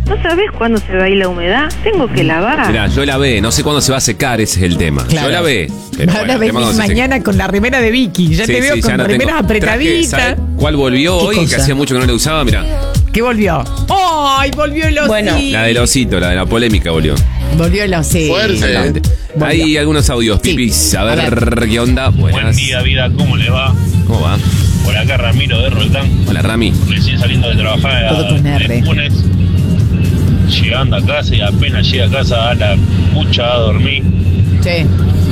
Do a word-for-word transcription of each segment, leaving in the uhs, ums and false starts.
¿No sabés cuándo se va a ir la humedad? Tengo que lavar. Mirá, yo lavé, no sé cuándo se va a secar, ese es el tema. Claro. Yo lavé. Pero Ahora bueno, venís mañana con la remera de Vicky. Ya sí, te veo sí, con ya no remeras tengo. apretaditas. Traje, ¿sabe cuál volvió ¿Qué hoy? cosa? Que hacía mucho que no le usaba, mirá. ¿Qué volvió? ¡Ay, volvió el osito! Bueno. La del osito, la de la polémica volvió. Volvió el osito. Exactamente. Hay algunos audios, Sí. Pipis. A A ver, ver. qué onda. Buenas. Buen día, vida, ¿cómo le va? ¿Cómo va? Por acá Ramiro de Roldán, Hola, Rami. recién saliendo de trabajar Todo con el R. lunes, llegando a casa y apenas llega a casa a la pucha a dormir. Sí.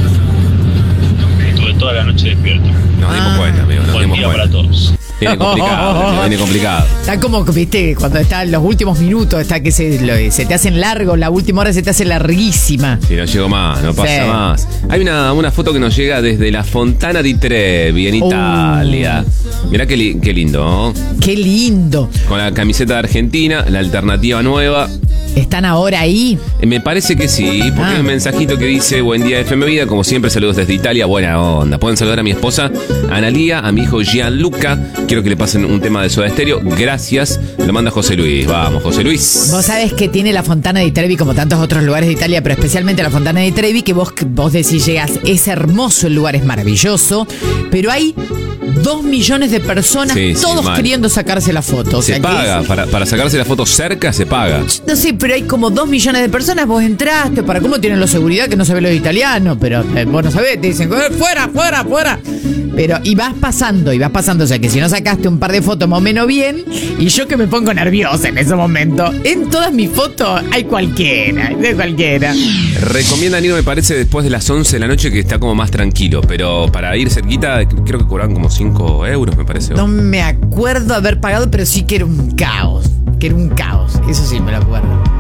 Estuve toda la noche despierto. Nos dimos Ah. cuenta, amigo. Nos Buen dimos día cuenta. para todos. Viene complicado, viene complicado. Está como, viste, cuando están los últimos minutos, está que se, lo- se te hacen largos, la última hora se te hace larguísima. Si no llego más, no pasa Sí. más. Hay una, una foto que nos llega desde la Fontana di Trevi, en Oh. Italia. Mirá qué, li- qué lindo, ¿no? ¡Qué lindo! Con la camiseta de Argentina, la alternativa nueva. ¿Están ahora ahí? Eh, Me parece que sí, porque Ah. hay un mensajito que dice: buen día, F M Vida, como siempre, saludos desde Italia, buena onda. Pueden saludar a mi esposa Analía, a mi hijo Gianluca. Quiero que le pasen un tema de Soda Stereo. Gracias. Lo manda José Luis. Vamos, José Luis. Vos sabés que tiene la Fontana di Trevi como tantos otros lugares de Italia, pero especialmente la Fontana di Trevi, que vos, vos decís, llegas, es hermoso el lugar, es maravilloso, pero hay dos millones de personas, Sí, sí, todos mal. queriendo sacarse la foto. O Se sea, que paga, es- para, para sacarse la foto cerca se paga. No sé, pero hay como dos millones de personas, vos entraste, para cómo tienen la seguridad que no sabe los italianos, pero eh, vos no sabés, te dicen, "Eh, fuera, fuera, fuera. Pero, y vas pasando, y vas pasando, o sea que si no sacaste un par de fotos más o menos bien, y yo que me pongo nerviosa en ese momento, en todas mis fotos hay cualquiera, de cualquiera. Recomiendan ir, me parece, después de las once de la noche, que está como más tranquilo. Pero para ir cerquita, creo que cobraban como cinco euros, me parece. No me acuerdo haber pagado, pero sí que era un caos, que era un caos, eso sí me lo acuerdo.